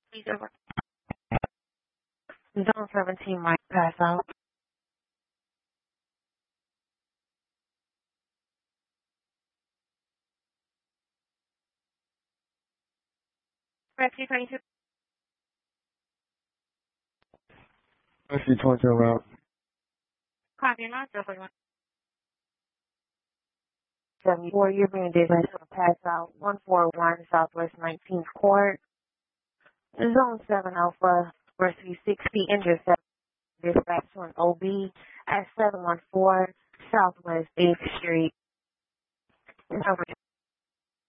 Please over. Zone 17 might pass out. Rescue 22. Rescue 22 route. Copy, not 041. 74, you're being dispatched to pass out 141 Southwest 19th Court. Zone 7 Alpha, Rescue 60, intercept dispatch to an OB at 714 Southwest 8th Street. Over